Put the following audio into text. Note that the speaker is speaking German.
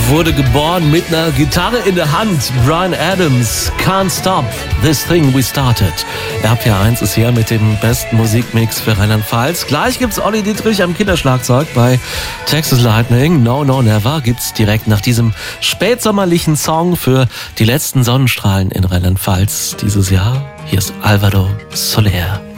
wurde geboren mit einer Gitarre in der Hand. Bryan Adams, Can't Stop This Thing We Started. RPR1 ist hier mit dem besten Musikmix für Rheinland-Pfalz. Gleich gibt's Olli Dietrich am Kinderschlagzeug bei Texas Lightning. No, no, never gibt's direkt nach diesem spätsommerlichen Song für die letzten Sonnenstrahlen in Rheinland-Pfalz dieses Jahr. Hier ist Alvaro Soler.